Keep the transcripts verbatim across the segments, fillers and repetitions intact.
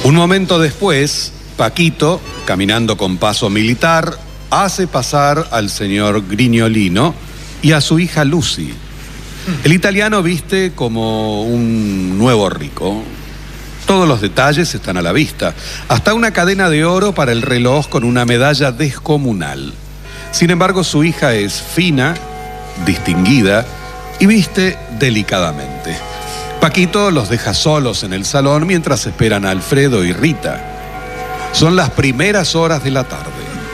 Un momento después, Paquito, caminando con paso militar, hace pasar al señor Grignolino y a su hija Lucy. El italiano viste como un nuevo rico. Todos los detalles están a la vista, hasta una cadena de oro para el reloj con una medalla descomunal. Sin embargo, su hija es fina, distinguida y viste delicadamente. Paquito los deja solos en el salón mientras esperan a Alfredo y Rita. Son las primeras horas de la tarde.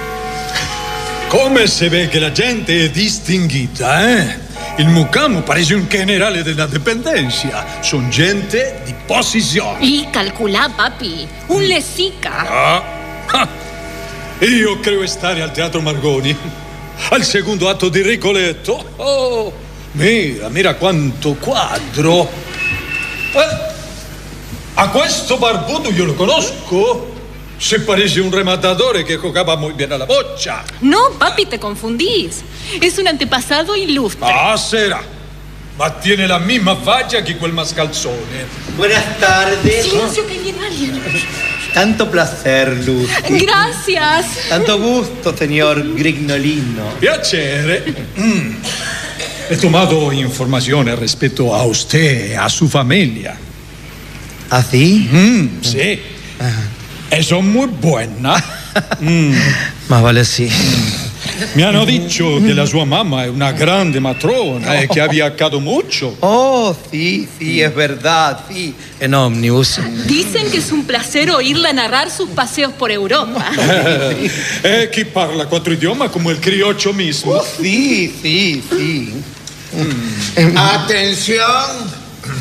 Come se ve che la gente è distinguita, eh? Il mucamo parece un generale della dipendenza. Son gente di posizione. Y calculá, papi, un lesica. Ah, ah. Io credo stare al Teatro Margoni, al secondo atto di Rigoletto. Oh, mira, mira quanto quadro. Eh, a questo barbudo io lo conosco. Se parece un rematador que jugaba muy bien a la bocha. No, papi, te confundís. Es un antepasado ilustre. Ah, será. Ma tiene la misma falla que quel mascalzone. Buenas tardes. Silencio, que viene alguien. Tanto placer, Luz. Gracias. Tanto gusto, señor Grignolino. Piacere. Mm. He tomado informaciones respecto a usted, a su familia. ¿Ah, sí? Mm, sí. Ajá. E son muy buenas. Mm. Más vale sí. Mi hanno dicho che la sua mamma è una grande matrona e che ha viajado mucho. Oh, sí, sí, es verdad, sí. En ómnibus. Dicen que es un placer oírla narrar sus paseos por Europa. E chi parla quattro idiomi come il crioccio mismo. Oh, sí, sí, sí. Mm. Atención.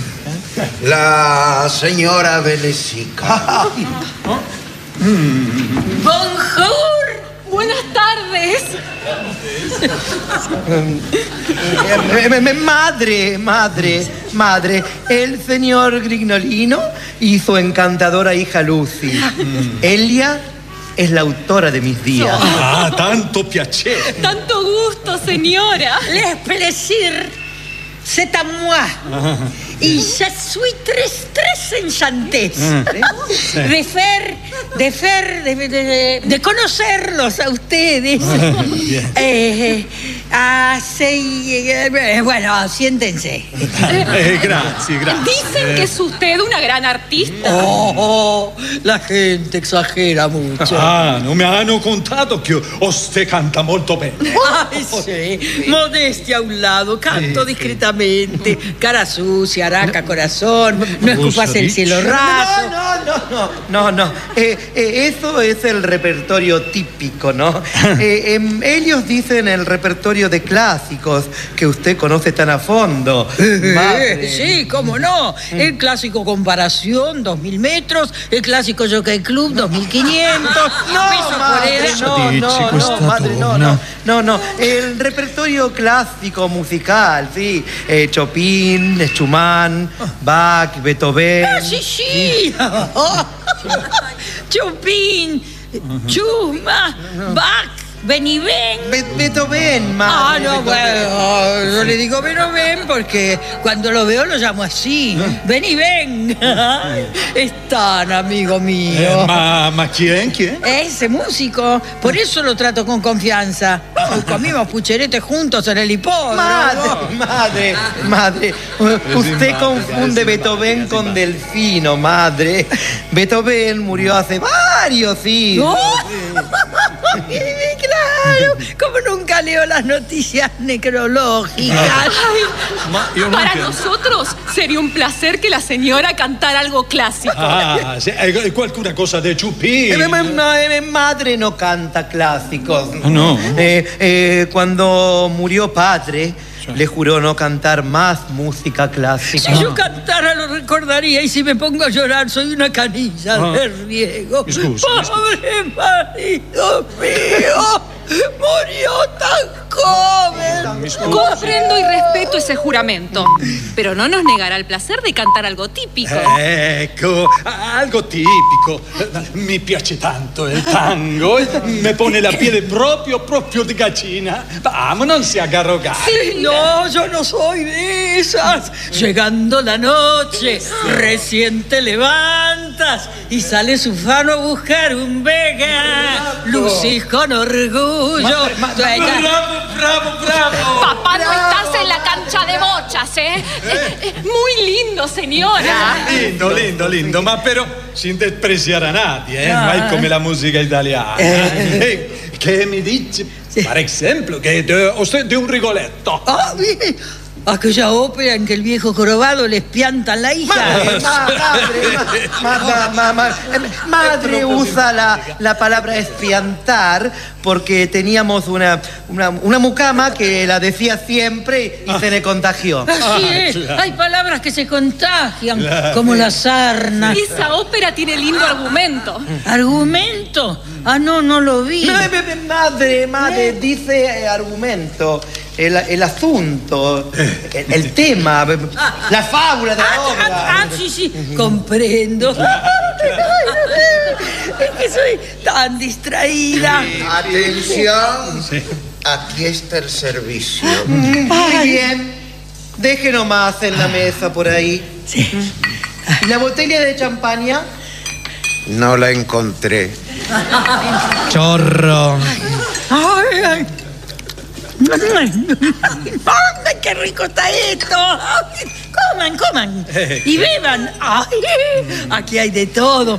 La señora Belesica. Mm. Bonjour. Buenas tardes. Madre, madre, madre. El señor Grignolino y su encantadora hija Lucy. Mm. Elia es la autora de mis días. Ah, tanto piacere. Tanto gusto, señora. Les plaisir. C'est à moi. Y je suis très, très enchantée. De fer, de fer, de, de, de conocerlos a ustedes. eh, así, eh, bueno, siéntense. Eh, grazie, grazie. Dicen que es usted una gran artista. Oh, oh, la gente exagera mucho. Ah, non mi hanno contato che usted canta molto bene. Ay, sí. Modestia a un lado, canto discretamente, cara sucia, araca, corazón, no escupas el cielo raso. No, no, no, no, no. Eh, eh, eso es el repertorio típico, ¿no? Eh, eh, ellos dicen el repertorio de clásicos que usted conoce tan a fondo. Eh, sí, cómo no. El clásico Comparación, dos mil metros, el clásico Jockey Club, dos mil quinientos. No, madre, no, no, no, madre, no, no, no, no. El repertorio clásico musical, sí. Eh, Chopin, Schumann, Bach, Beethoven. Ah, sí, sí. Chopin, Schumann, Bach. Ven y ven. Be Beethoven, madre. Ah, no, bueno, yo le digo ven o ven porque cuando lo veo lo llamo así. Ven y ven. Es tan amigo mío. Eh, ma, ma quién, quién? Ese músico. Por eso lo trato con confianza. Comimos pucheretes juntos en el hipódromo. Madre, madre, madre. Usted confunde Beethoven con Delfino, madre. Beethoven murió hace varios siglos. ¿No? Claro, como nunca leo las noticias necrológicas. Ay, para nosotros sería un placer que la señora cantara algo clásico. Ah, sí, qualcuna cosa de Chopin. Eh, no, eh, madre no canta clásicos. No. Eh, eh, cuando murió padre, le juró no cantar más música clásica. Si yo cantara lo recordaría y si me pongo a llorar soy una canilla ah. de riego. Excusa, ¡Pobre marido mío! ¡Murió tan joven! Comprendo y respeto ese juramento, pero no nos negará el placer de cantar algo típico. Ecco, algo tipico. Mi piace tanto il tango. Me pone la piel proprio, proprio di gallina. Vamos, non si haga rogar. Sí, no, yo no soy de esas. Llegando la noche, recién te levantas puertas y sale su fano a buscar un Vega. Lucy con orgullo. Bravo, bravo, bravo. Papá, no estás en la cancha de bochas, ¿eh? ¿Eh? Muy lindo, señora. Lindo, lindo, lindo, ma però sin despreciare a nadie, eh? Mai come la musica italiana. Eh, che mi dice, sì. per esempio, che de, usted de un Rigoletto. Ah, bien. Aquella ópera en que el viejo jorobado les piantan la hija. Madre, madre, ma- ma- ma- ma- madre usa la, la palabra espiantar porque teníamos una, una, una mucama que la decía siempre y se le contagió. Así es, hay palabras que se contagian, como la sarna. Esa ópera tiene lindo argumento. ¿Argumento? Ah, no, no lo vi. No, eh, eh, madre, madre, dice eh, argumento, el, el asunto, el, el tema, la fábula de la Ah, obra. ah, ah, sí, sí, comprendo. Es que soy tan distraída. Atención. Aquí está el servicio. Muy bien, deje nomás en la mesa por ahí. Sí. ¿Y la botella de champaña? No la encontré. Chorro. Ay, ay. ¡Ay, qué rico está esto! Ay, coman, coman. Y beban. Ay, aquí hay de todo.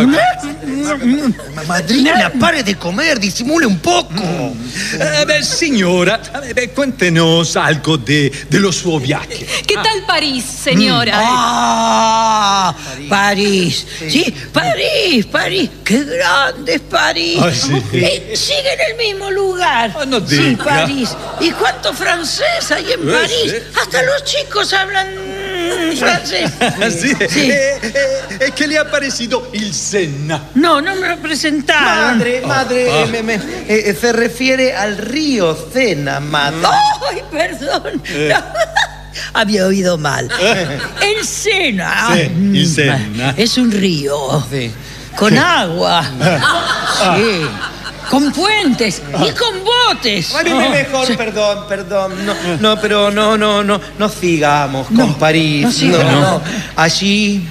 Madrina, pare de comer, disimule un poco. Eh, beh, signora, eh, beh, cuéntenos algo de, de lo suo viaje. ¿Qué tal París, señora? ¡Ah! París. Sí, París, París. ¡Qué grande es París! Ah, sí. Eh, sigue en el mismo lugar. Ah, no sí, diga. París. ¿Y cuánto francés hay en Eh, París? sí. Hasta los chicos hablan mm, francés. Sì. Sí. Eh, eh, e che le ha parecido il Senna? No, no me lo presentaron. Madre, madre, me- me- eh, se refiere al río Sena, madre. ¡Ay, perdón! Había oído mal. El Sena. Sí, el Mm, Sena. Es un río. Sí. Con agua. Sí. Con puentes y con botes. Ay, me- mejor, Sí. perdón, perdón. No, no, pero no, no, no, no sigamos con No, París. no siga, no, no. no. Allí,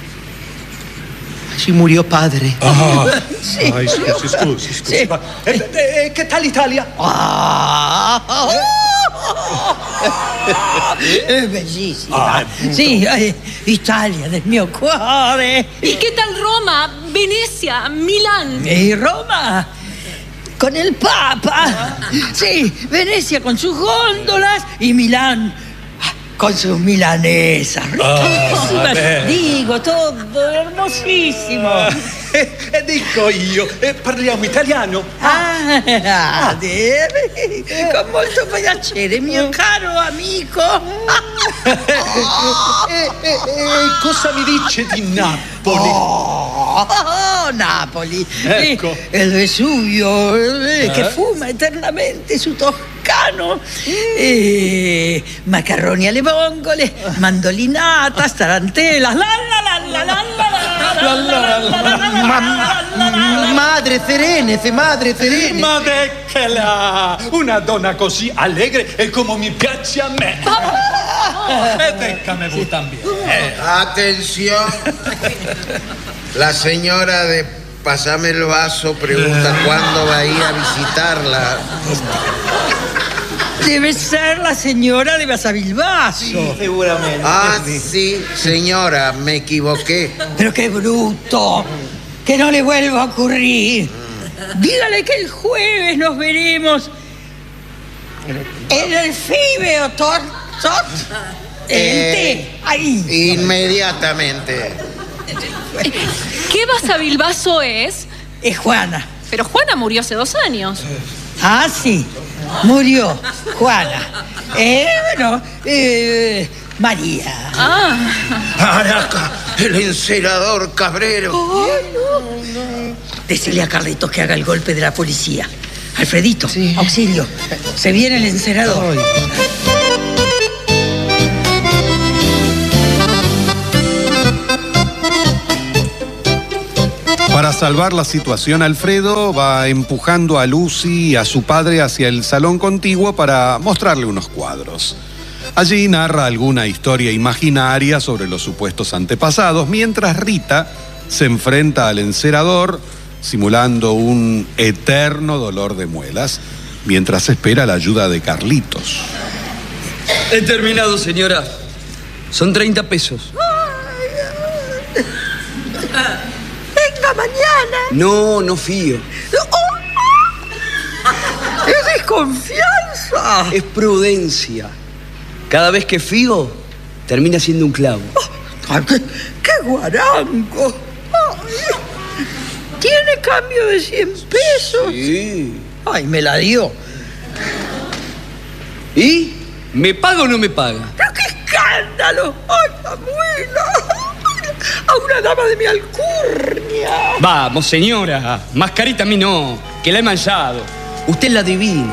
allí murió padre. Sí. Ai, scusi, scusi, scusi. Sì. Ma- eh, eh, che tal Italia? Ah, es bellísima. Ah, Sí, ay, Italia del mio cuore. ¿Y qué tal Roma, Venecia, Milán? Y Roma con el Papa. Sí, Venecia con sus góndolas y Milán con sus milanesas. Riquísimas. beh. Digo, todo hermosísimo. Eh, eh, dico io, eh, parliamo italiano? Ah, deve. Con molto piacere, mio caro amico. Eh, eh, eh, cosa mi dice di Napoli? Oh, Napoli. Ecco. Eh, El Vesuvio, eh, che fuma eternamente su Toscano. Eh, macarroni alle vongole, mandolinatas, tarantelas. La la la la la la la la la. Ma- madre Serene, madre Serene. Ma de che la... Una donna così allegre e come mi piace a me. E déjame vous también. Eh. Atención. La señora de Pásame el vaso pregunta cuándo va a ir a visitarla. Debe ser la señora de Basavilbaso. Seguramente. Ah, sí, señora, me equivoqué. Pero qué bruto. Que no le vuelva a ocurrir. Dígale que el jueves nos veremos en el Fibe o Tot. Tot. Eh, Ahí. Inmediatamente. ¿Qué Basavilbaso es? Es Juana. Pero Juana murió hace dos años. Ah, sí. Murió Juana. Eh, bueno, eh, María. Ah, Araca, el encerador Cabrero. Decile a Carlitos que haga el golpe de la policía. Alfredito, auxilio. Se viene el encerador. Para salvar la situación, Alfredo va empujando a Lucy y a su padre hacia el salón contiguo para mostrarle unos cuadros. Allí narra alguna historia imaginaria sobre los supuestos antepasados, mientras Rita se enfrenta al encerador, simulando un eterno dolor de muelas, mientras espera la ayuda de Carlitos. He terminado, señora. Son treinta pesos. Venga mañana. No, no fío. Es desconfianza. Es prudencia. Cada vez que fío, termina siendo un clavo. Ay, qué, qué guarango. Ay, ¿tiene cambio de cien pesos? Sí. Ay, me la dio. ¿Y? ¿Me paga o no me paga? ¡Pero qué escándalo! ¡Ay, abuela! A una dama de mi alcurnia. Vamos, señora. Mascarita a mí no, que la he manchado. Usted es la divina.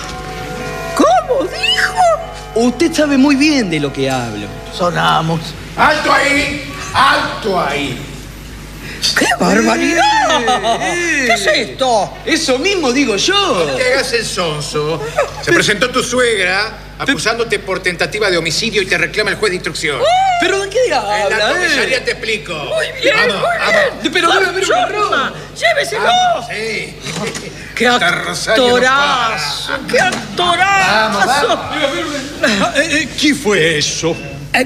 ¿Cómo dijo? Usted sabe muy bien de lo que hablo. Sonamos. ¡Alto ahí! ¡Alto ahí! ¡Qué barbaridad! ¿Qué es esto? Eso mismo digo yo. No te hagas el sonso. Se presentó tu suegra acusándote por tentativa de homicidio y te reclama el juez de instrucción. ¿Pero de qué En la habla? comisaría eh? te explico. Muy bien, Vamos, muy vamos. bien. Pero debe haber un ¡La error. chusma! ¡Lléveselo! Vamos, sí. ¡Qué Hasta Rosario no actorazo! ¡Qué actorazo! Ah, eh, chi fue eso? Eh,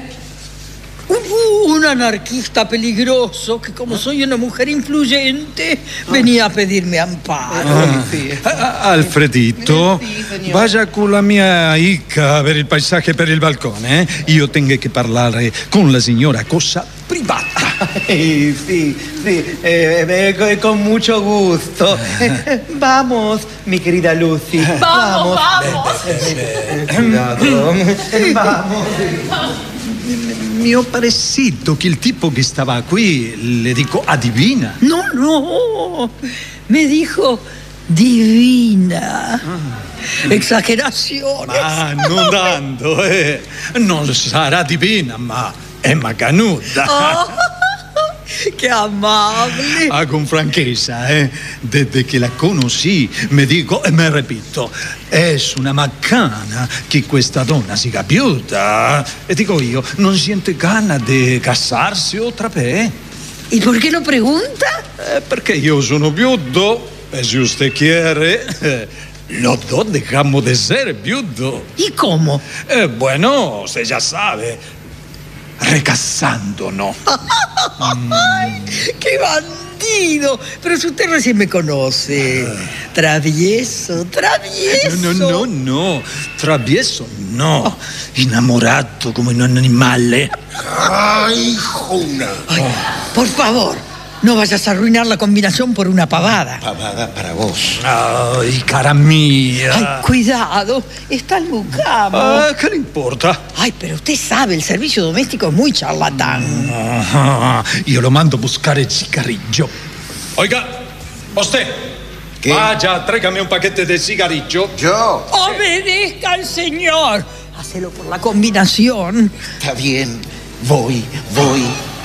hubo un anarquista peligroso que, como soy una mujer influyente, venía a pedirme amparo. Ah, Alfredito, Sì, signor. vaya con la mia Ica a ver il paesaggio per il balcone. Eh? Io tengo che parlare con la signora cosa privata. Ay, sí, sí, eh, eh, con- con mucho gusto. Vamos, mi querida Lucy. Vamos, vamos. Cuidado. Vamos. Mi ho parecito che il tipo che stava qui, le dico, adivina. No, no. Me dijo divina. Exageraciones. Ma non dando, eh. Non sarà divina, ma è macanuda. Oh, ¡qué amable! Ah, con franchezza, eh. Desde que la conocí, me dico e me repito, es una macana che questa donna si capiuta. E dico io, non siente gana di casarsi otra vez? ¿Y por qué lo pregunta? Eh, perché io sono viudo, e se usted quiere, eh, los dos dejamos de ser viudos. ¿Y cómo? Eh, bueno, usted ya sabe, recasándonos. ¡Ay, qué bandido! Pero si usted recién me conoce. Travieso, travieso. No, no, no, no. Travieso, no. Innamorato come un animale. ¡Ay, Juna! Ay, por favor, no vayas a arruinar la combinación por una pavada. Pavada para vos. Ay, cara mía. Ay, cuidado, está el mucamo. Ah, ¿qué le importa? Ay, pero usted sabe, el servicio doméstico es muy charlatán. Ah, io lo mando a buscare il cigarrillo. Oiga, usted. ¿Qué? Vaya, tráigame un paquete de cigarrillo. Yo. Obedezca al señor. Hacelo por la combinación. Está bien. Voy, voy.